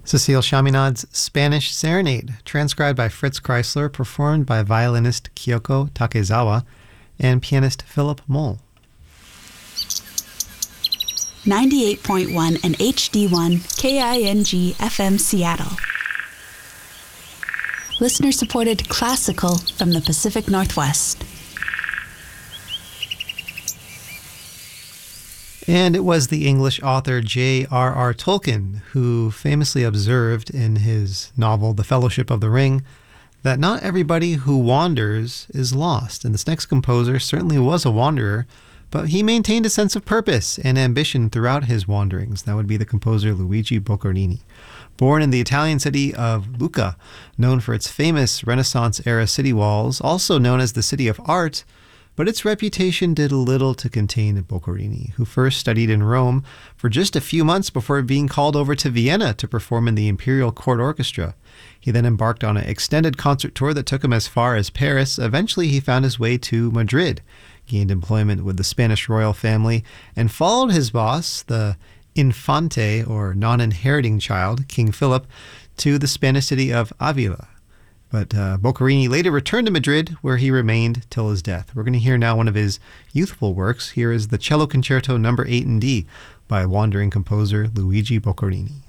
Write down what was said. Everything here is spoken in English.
Cecile Chaminade's Spanish Serenade, transcribed by Fritz Kreisler, performed by violinist Kyoko Takezawa and pianist Philip Moll. 98.1 and HD1 KING FM Seattle. Listener-supported classical from the Pacific Northwest. And it was the English author J.R.R. Tolkien who famously observed in his novel The Fellowship of the Ring that not everybody who wanders is lost. And this next composer certainly was a wanderer, but he maintained a sense of purpose and ambition throughout his wanderings. That would be the composer Luigi Boccherini. Born in the Italian city of Lucca, known for its famous Renaissance-era city walls, also known as the City of Art, but its reputation did little to contain Boccherini, who first studied in Rome for just a few months before being called over to Vienna to perform in the Imperial Court Orchestra. He then embarked on an extended concert tour that took him as far as Paris. Eventually, he found his way to Madrid, gained employment with the Spanish royal family, and followed his boss, the Infante, or non-inheriting child, King Philip, to the Spanish city of Avila. But Boccherini later returned to Madrid, where he remained till his death. We're going to hear now one of his youthful works. Here is the Cello Concerto No. 8 in D by wandering composer Luigi Boccherini.